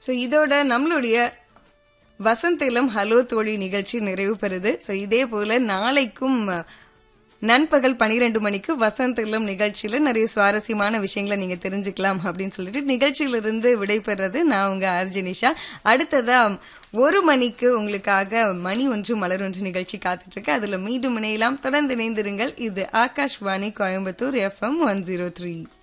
So இதோட நம்மளுடைய வசந்திலம் hello தோழி நிகழ்ச்சி நிறைவு பெறுது. ஸோ இதே போல நாளைக்கும் நண்பகல் 12 மணிக்கு வசந்திலம் நிகழ்ச்சியில நிறைய சுவாரஸ்யமான விஷயங்களை நீங்க தெரிஞ்சுக்கலாம் அப்படின்னு சொல்லிட்டு நிகழ்ச்சியிலிருந்து விடைபெறது நான் உங்க அர்ஜுனிஷா. அடுத்ததா 1 மணிக்கு உங்களுக்காக மணி ஒன்று மலர் ஒன்று நிகழ்ச்சி காத்துட்டு இருக்கு. அதுல மீண்டும் இணையலாம். தொடர்ந்து இணைந்திருங்கள். இது ஆகாஷ்வாணி கோயம்புத்தூர் FM 103.